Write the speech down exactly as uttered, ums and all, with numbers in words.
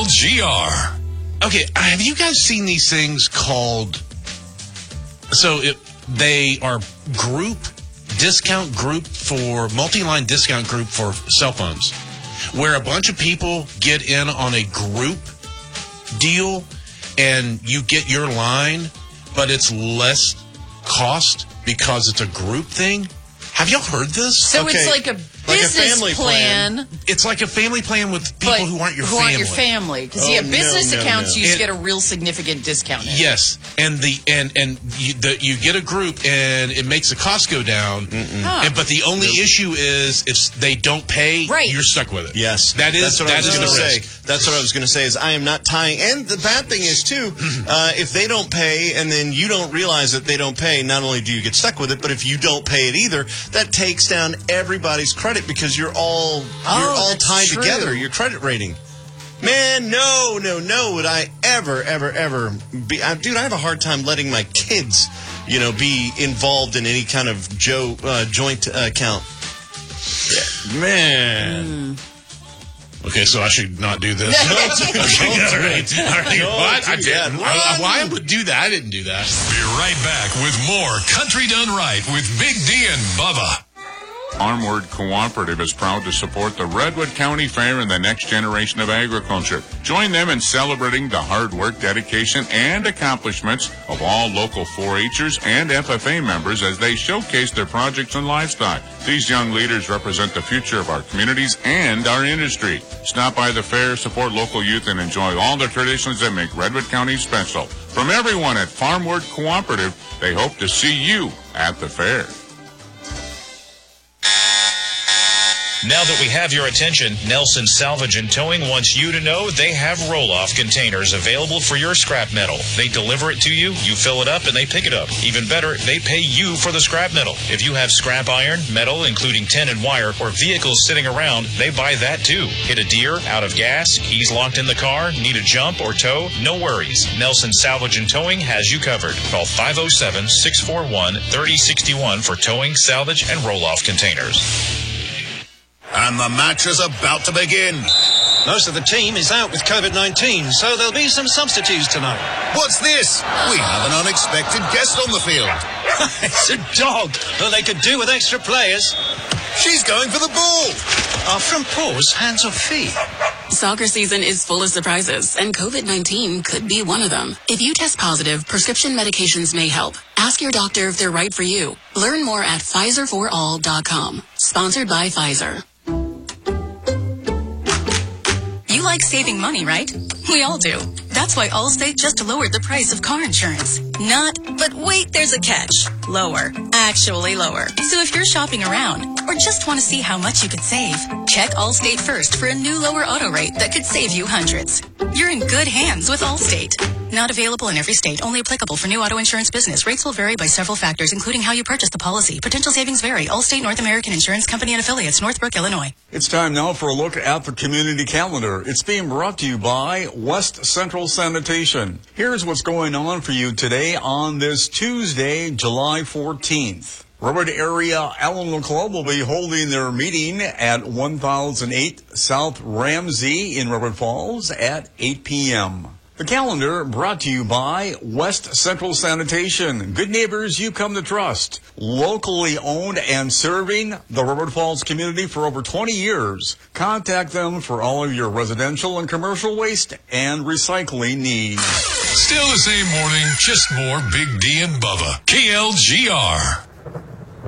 L G R. Okay, have you guys seen these things called... So it, they are group, discount group for... Multi-line discount group for cell phones, where a bunch of people get in on a group deal, and you get your line, but it's less cost because it's a group thing. Have y'all heard this? So okay. it's like a business like a family plan. plan. It's like a family plan with people but who aren't your who family. aren't your family. Because, Oh, yeah, no, business no, accounts, no. you It- get a real significant discount. In. Yes, and the and and you, the, you get a group, and it makes the cost go down. Huh. And, but the only Nope. issue is if they don't pay, Right. you're stuck with it. Yes, that is that's what that I was is going to the say. risk. That's what I was going to say. Is I am not tying. And the bad thing is too, uh, if they don't pay, and then you don't realize that they don't pay, not only do you get stuck with it, but if you don't pay it either, that takes down everybody's credit because you're all Oh, you're all that's tied true. together. Your credit rating. Man, no, no, no. Would I ever, ever, ever be? I, dude, I have a hard time letting my kids, you know, be involved in any kind of jo- uh, joint uh, account. Yeah. Man. Okay, so I should not do this. Don't do it. Okay, Don't all do right. it. All right. Don't What? do I didn't. that. I, why I would do that? I didn't do that. Be right back with more Country Done Right with Big D and Bubba. Farmward Cooperative is proud to support the Redwood County Fair and the next generation of agriculture. Join them in celebrating the hard work, dedication, and accomplishments of all local four H'ers and F F A members as they showcase their projects and livestock. These young leaders represent the future of our communities and our industry. Stop by the fair, support local youth, and enjoy all the traditions that make Redwood County special. From everyone at Farmward Cooperative, they hope to see you at the fair. Now that we have your attention, Nelson Salvage and Towing wants you to know they have roll-off containers available for your scrap metal. They deliver it to you, you fill it up, and they pick it up. Even better, they pay you for the scrap metal. If you have scrap iron, metal, including tin and wire, or vehicles sitting around, they buy that too. Hit a deer, out of gas, keys locked in the car, need a jump or tow? No worries. Nelson Salvage and Towing has you covered. Call five oh seven, six four one, three oh six one for towing, salvage, and roll-off containers. And the match is about to begin. Most of the team is out with COVID nineteen, so there'll be some substitutes tonight. What's this? We have an unexpected guest on the field. It's a dog, though they could do with extra players. She's going for the ball. Are front paws hands or feet? Soccer season is full of surprises, and COVID nineteen could be one of them. If you test positive, prescription medications may help. Ask your doctor if they're right for you. Learn more at Pfizer for all dot com. Sponsored by Pfizer. You like saving money, right? We all do. That's why Allstate just lowered the price of car insurance. Not, but wait, there's a catch. Lower. Actually lower. So if you're shopping around or just want to see how much you could save, check Allstate first for a new lower auto rate that could save you hundreds. You're in good hands with Allstate. Not available in every state. Only applicable for new auto insurance business. Rates will vary by several factors, including how you purchase the policy. Potential savings vary. Allstate North American Insurance Company and Affiliates, Northbrook, Illinois. It's time now for a look at the community calendar. It's being brought to you by West Central Sanitation. Here's what's going on for you today on this Tuesday, July fourteenth. Redwood Area Alamo Club will be holding their meeting at one thousand eight South Ramsey in Redwood Falls at eight p.m. The calendar brought to you by West Central Sanitation. Good neighbors you come to trust. Locally owned and serving the Redwood Falls community for over twenty years. Contact them for all of your residential and commercial waste and recycling needs. Still the same morning, just more Big D and Bubba. K L G R.